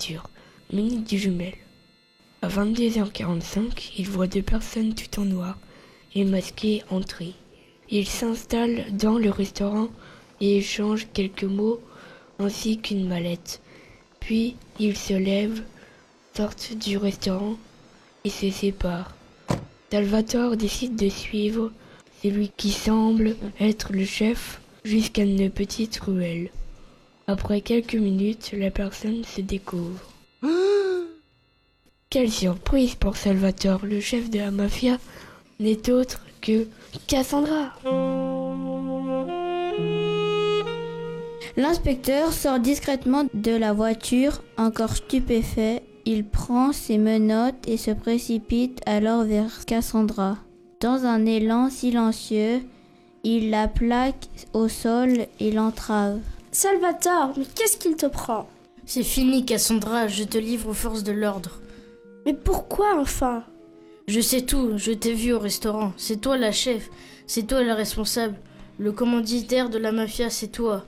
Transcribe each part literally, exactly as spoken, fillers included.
voiture, Minute jumelle. À vingt-deux heures quarante-cinq, il voit deux personnes tout en noir et masquées entrer. Il s'installe dans le restaurant et échange quelques mots ainsi qu'une mallette. Puis ils se lèvent, sortent du restaurant et se séparent. Salvatore décide de suivre celui qui semble être le chef jusqu'à une petite ruelle. Après quelques minutes, la personne se découvre. Quelle surprise pour Salvatore, le chef de la mafia n'est autre que Cassandra. L'inspecteur sort discrètement de la voiture, encore stupéfait. Il prend ses menottes et se précipite alors vers Cassandra. Dans un élan silencieux, il la plaque au sol et l'entrave. Salvatore, mais qu'est-ce qu'il te prend ? C'est fini, Cassandra, je te livre aux forces de l'ordre. Mais pourquoi enfin ? Je sais tout, je t'ai vu au restaurant. C'est toi la chef, c'est toi la responsable. Le commanditaire de la mafia, c'est toi.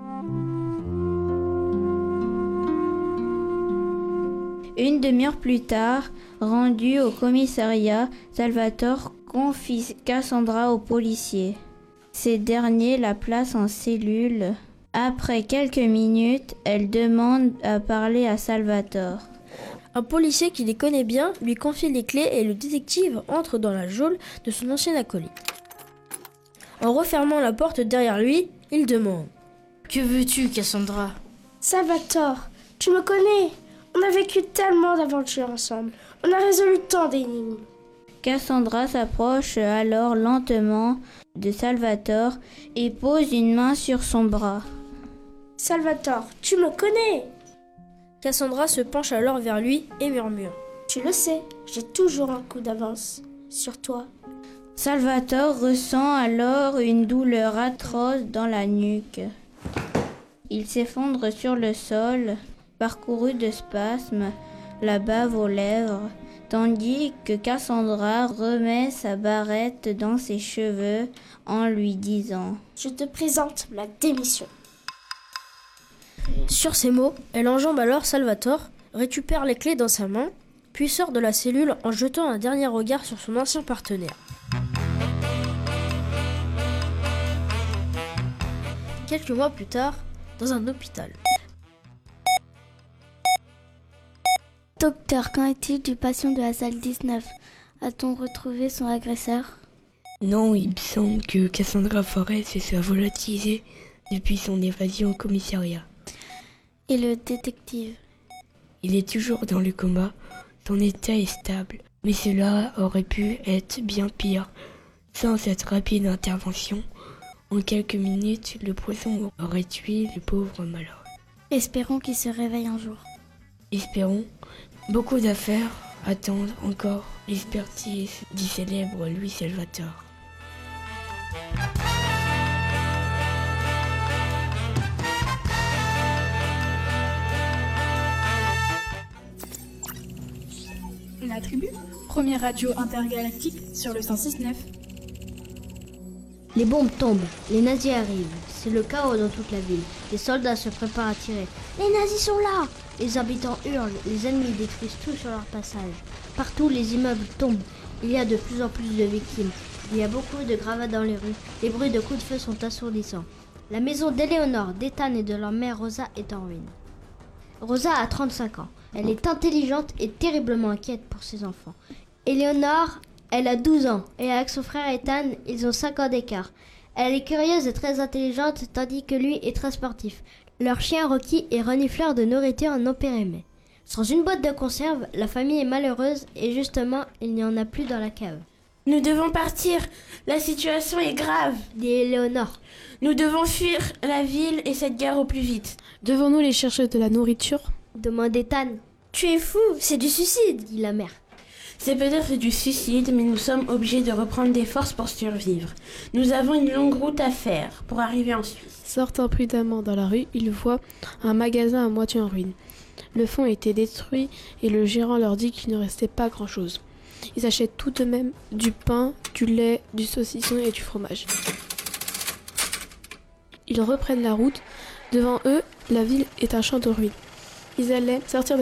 Une demi-heure plus tard, rendu au commissariat, Salvatore confie Cassandra aux policiers. Ces derniers la placent en cellule. Après quelques minutes, elle demande à parler à Salvatore. Un policier qui les connaît bien lui confie les clés et le détective entre dans la geôle de son ancien acolyte. En refermant la porte derrière lui, il demande « Que veux-tu, Cassandra ?» Salvatore, tu me connais. On a vécu tellement d'aventures ensemble. On a résolu tant d'énigmes. Cassandra s'approche alors lentement de Salvatore et pose une main sur son bras. Salvatore, tu me connais. Cassandra se penche alors vers lui et murmure. Tu le sais, j'ai toujours un coup d'avance sur toi. Salvatore ressent alors une douleur atroce dans la nuque. Il s'effondre sur le sol, parcouru de spasmes, la bave aux lèvres, tandis que Cassandra remet sa barrette dans ses cheveux en lui disant « Je te présente ma démission ». Sur ces mots, elle enjambe alors Salvatore, récupère les clés dans sa main, puis sort de la cellule en jetant un dernier regard sur son ancien partenaire. Quelques mois plus tard, dans un hôpital. Docteur, qu'en est-il du patient de la salle dix-neuf ? A-t-on retrouvé son agresseur ? Non, il me semble que Cassandra Forêt se soit volatilisée depuis son évasion au commissariat. Et le détective ? Il est toujours dans le coma, son état est stable, mais cela aurait pu être bien pire. Sans cette rapide intervention, en quelques minutes, le poison aurait tué le pauvre malheureux. Espérons qu'il se réveille un jour. Espérons. Beaucoup d'affaires attendent encore l'expertise du célèbre Louis Salvatore. La Tribu, première radio intergalactique sur le cent six neuf. Les bombes tombent, les nazis arrivent, c'est le chaos dans toute la ville. Les soldats se préparent à tirer. Les nazis sont là! Les habitants hurlent, les ennemis détruisent tout sur leur passage. Partout, les immeubles tombent. Il y a de plus en plus de victimes. Il y a beaucoup de gravats dans les rues. Les bruits de coups de feu sont assourdissants. La maison d'Éléonore, d'Ethan et de leur mère Rosa est en ruine. Rosa a trente-cinq ans. Elle est intelligente et terriblement inquiète pour ses enfants. Éléonore, elle a douze ans et avec son frère Ethan, ils ont cinq ans d'écart. Elle est curieuse et très intelligente tandis que lui est très sportif. Leur chien Rocky est renifleur de nourriture non périmée. Sans une boîte de conserve, la famille est malheureuse et justement, il n'y en a plus dans la cave. Nous devons partir. La situation est grave, dit Éléonore. Nous devons fuir la ville et cette guerre au plus vite. Devons-nous les chercher de la nourriture ? Demande Ethan. Tu es fou, c'est du suicide, dit la mère. C'est peut-être du suicide, mais nous sommes obligés de reprendre des forces pour survivre. Nous avons une longue route à faire pour arriver en Suisse. Sortant prudemment dans la rue, il voit un magasin à moitié en ruine. Le fond était détruit et le gérant leur dit qu'il ne restait pas grand-chose. Ils achètent tout de même du pain, du lait, du saucisson et du fromage. Ils reprennent la route. Devant eux, la ville est un champ de ruines. Ils allaient sortir de